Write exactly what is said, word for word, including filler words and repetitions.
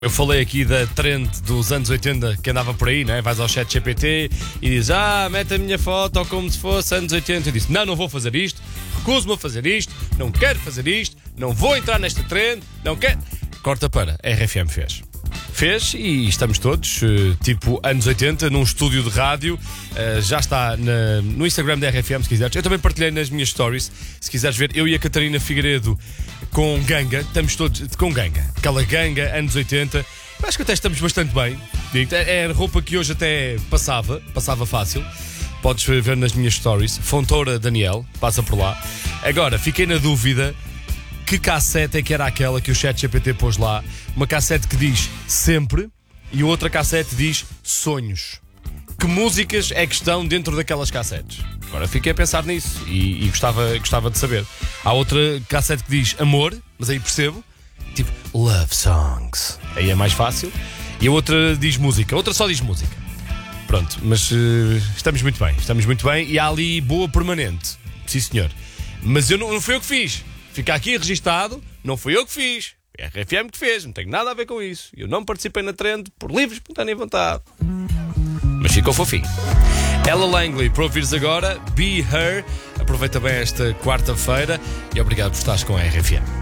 Eu falei aqui da trend dos anos oitenta que andava por aí, né? Vais ao chat G P T e dizes: ah, mete a minha foto como se fosse anos oitenta. Eu disse: não, não vou fazer isto, recuso-me a fazer isto, não quero fazer isto, não vou entrar nesta trend, não quero. Corta para, a R F M fez. Fez e estamos todos, tipo anos oitenta, num estúdio de rádio. Já está na, no Instagram da R F M, se quiseres. Eu também partilhei nas minhas stories. Se quiseres ver, eu e a Catarina Figueiredo com ganga. Estamos todos com ganga. Aquela ganga, anos oitenta. Acho que até estamos bastante bem. É roupa que hoje até passava, passava fácil. Podes ver nas minhas stories. Fontoura Daniel, passa por lá. Agora, fiquei na dúvida que cassete é que era aquela que o chat G P T pôs lá. Uma cassete que diz sempre e outra cassete diz sonhos. Que músicas é que estão dentro daquelas cassetes? Agora fiquei a pensar nisso e, e gostava, gostava de saber. Há outra cassete que diz amor, mas aí percebo, tipo love songs. Aí é mais fácil. E a outra diz música, a outra só diz música. Pronto, mas uh, estamos muito bem, estamos muito bem e há ali boa permanente. Sim senhor. Mas eu não, não fui eu que fiz. Fica aqui registado, não fui eu que fiz. É a R F M que fez, não tenho nada a ver com isso. Eu não participei na trend por livre, espontânea vontade. Mas ficou fofinho. Ella Langley, para ouvires agora, Be Her. Aproveita bem esta quarta-feira e obrigado por estares com a R F M.